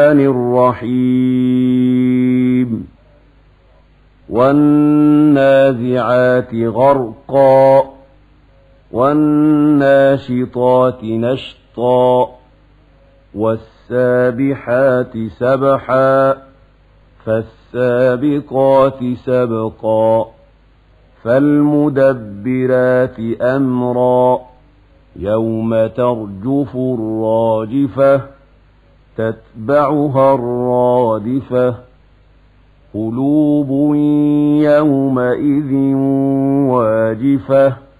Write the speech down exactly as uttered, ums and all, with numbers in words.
الرحيم والنازعات غرقا والناشطات نشطا والسابحات سبحا فالسابقات سبقا فالمدبرات أمرا يوم ترجف الراجفة تتبعها الرادفة قلوب يومئذ واجفة